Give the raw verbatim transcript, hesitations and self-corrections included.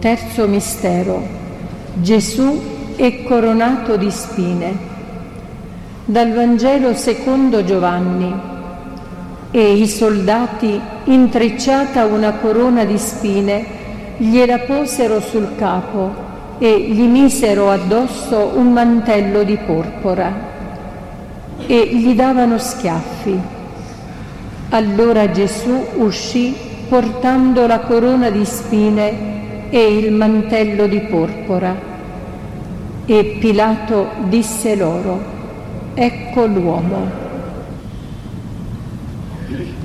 Terzo mistero. Gesù è coronato di spine. Dal Vangelo secondo Giovanni. E i soldati, intrecciata una corona di spine, gliela posero sul capo e gli misero addosso un mantello di porpora e gli davano schiaffi. Allora Gesù uscì portando la corona di spine e il mantello di porpora. E Pilato disse loro: ecco l'uomo.